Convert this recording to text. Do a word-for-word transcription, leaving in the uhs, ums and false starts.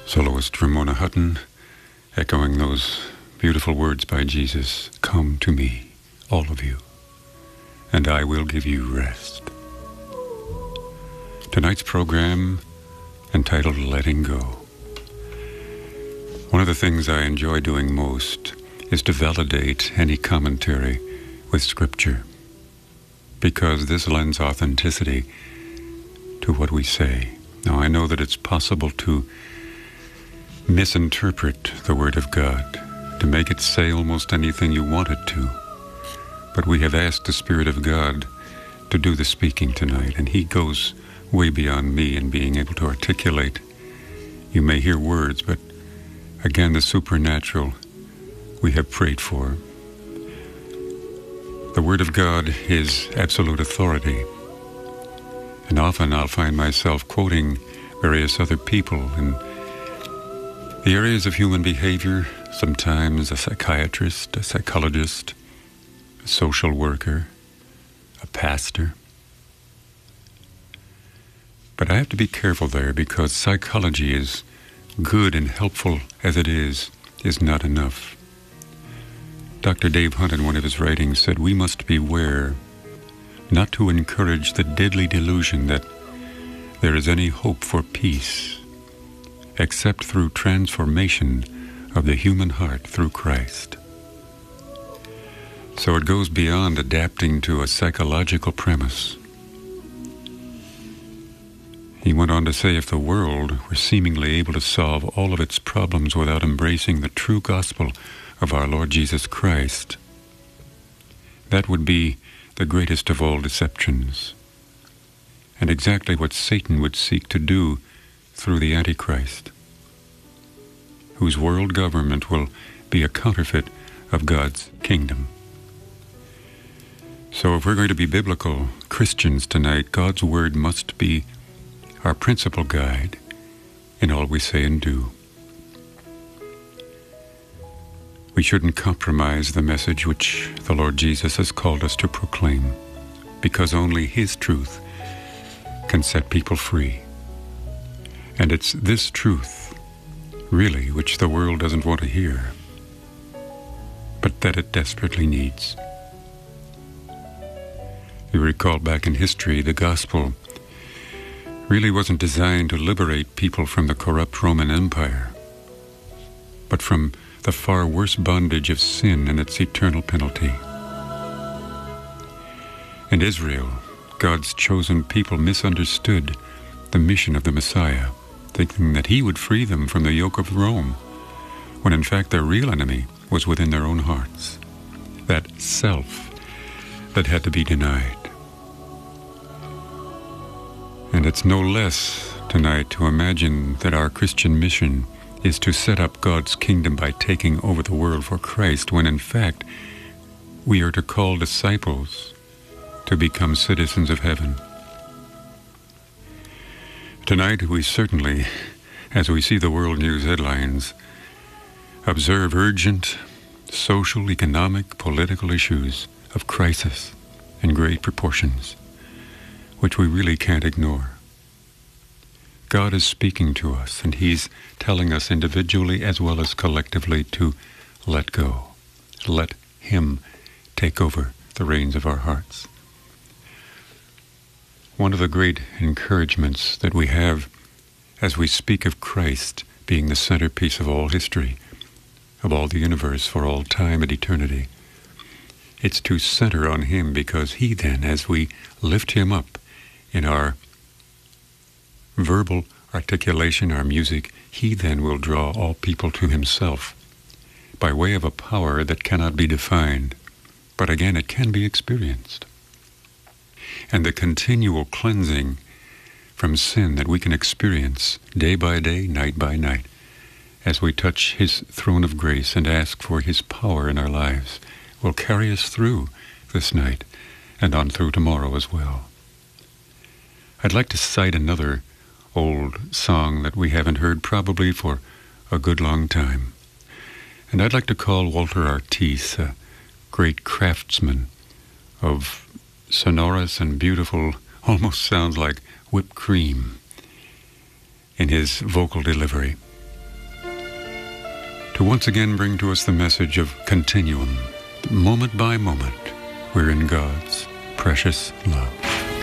Soloist Ramona Hutton, echoing those beautiful words by Jesus, "Come to me, all of you, and I will give you rest." Tonight's program, entitled Letting Go. One of the things I enjoy doing most is to validate any commentary with Scripture, because this lends authenticity to what we say. Now, I know that it's possible to misinterpret the Word of God, to make it say almost anything you want it to. But we have asked the Spirit of God to do the speaking tonight, and He goes way beyond me in being able to articulate. You may hear words, but again, the supernatural we have prayed for. The Word of God is absolute authority, and often I'll find myself quoting various other people in the areas of human behavior, sometimes a psychiatrist, a psychologist, a social worker, a pastor. But I have to be careful there, because psychology, is good and helpful as it is, is not enough. Doctor Dave Hunt, in one of his writings, said we must beware not to encourage the deadly delusion that there is any hope for peace except through transformation of the human heart through Christ. So it goes beyond adapting to a psychological premise. He went on to say, if the world were seemingly able to solve all of its problems without embracing the true gospel of our Lord Jesus Christ, that would be the greatest of all deceptions, and exactly what Satan would seek to do through the Antichrist, whose world government will be a counterfeit of God's kingdom. So if we're going to be biblical Christians tonight, God's Word must be our principal guide in all we say and do. We shouldn't compromise the message which the Lord Jesus has called us to proclaim, because only His truth can set people free. And it's this truth, really, which the world doesn't want to hear, but that it desperately needs. You recall back in history, the gospel really wasn't designed to liberate people from the corrupt Roman Empire, but from the far worse bondage of sin and its eternal penalty. In Israel, God's chosen people misunderstood the mission of the Messiah, thinking that He would free them from the yoke of Rome, when in fact their real enemy was within their own hearts, that self that had to be denied. And it's no less tonight to imagine that our Christian mission is to set up God's kingdom by taking over the world for Christ, when in fact we are to call disciples to become citizens of heaven. Tonight we certainly, as we see the world news headlines, observe urgent social, economic, political issues of crisis in great proportions, which we really can't ignore. God is speaking to us, and He's telling us individually as well as collectively to let go. Let Him take over the reins of our hearts. One of the great encouragements that we have as we speak of Christ being the centerpiece of all history, of all the universe for all time and eternity, it's to center on Him, because He then, as we lift Him up in our verbal articulation, our music, He then will draw all people to Himself by way of a power that cannot be defined, but again, it can be experienced. And the continual cleansing from sin that we can experience day by day, night by night, as we touch His throne of grace and ask for His power in our lives, will carry us through this night and on through tomorrow as well. I'd like to cite another old song that we haven't heard probably for a good long time. And I'd like to call Walter Artis, a great craftsman of sonorous and beautiful, almost sounds like whipped cream in his vocal delivery. to once again bring to us the message of continuum. Moment by moment, we're in God's precious love.